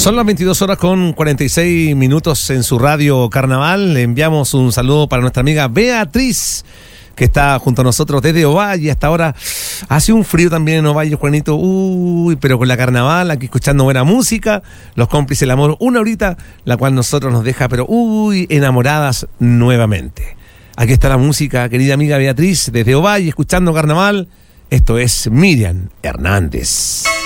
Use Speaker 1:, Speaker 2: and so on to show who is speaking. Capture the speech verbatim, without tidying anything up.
Speaker 1: Son las veintidós horas con cuarenta y seis minutos en su radio Carnaval. Le enviamos un saludo para nuestra amiga Beatriz, que está junto a nosotros desde Ovalle. Hasta ahora hace un frío también en Ovalle, Juanito. Uy, pero con la Carnaval, aquí escuchando buena música, los cómplices del amor, una horita, la cual nosotros nos deja, pero uy, enamoradas nuevamente. Aquí está la música, querida amiga Beatriz, desde Ovalle, escuchando Carnaval. Esto es Miriam Hernández.